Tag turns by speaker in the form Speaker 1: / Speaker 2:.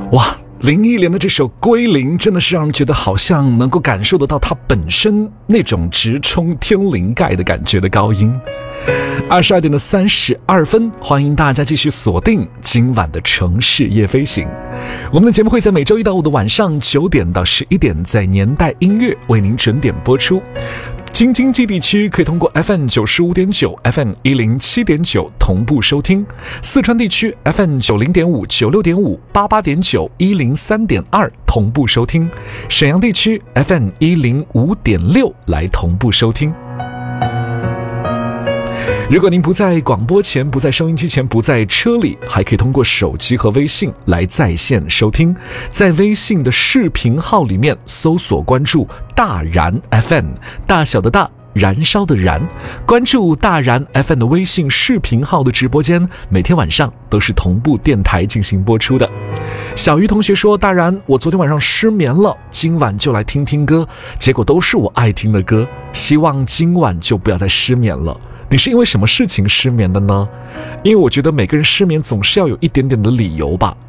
Speaker 1: 哇，林忆莲的这首《归零》真的是让人觉得好像能够感受得到它本身那种直冲天灵盖的感觉的高音。22点32分，欢迎大家继续锁定今晚的城市夜飞行。我们的节目会在每周一到五的晚上9点到11点，在年代音乐为您准点播出。京津冀地区可以通过 FM95.9、FM107.9 同步收听，四川地区 FM90.5、96.5、88.9、103.2同步收听，沈阳地区 FM105.6 来同步收听。如果您不在广播前，不在收音机前，不在车里，还可以通过手机和微信来在线收听。在微信的视频号里面搜索关注大然 FM， 大小的大，燃烧的燃，关注大然 FM 的微信视频号的直播间，每天晚上都是同步电台进行播出的。小鱼同学说，大然，我昨天晚上失眠了，今晚就来听听歌，结果都是我爱听的歌，希望今晚就不要再失眠了。你是因为什么事情失眠的呢？因为我觉得每个人失眠总是要有一点点的理由吧。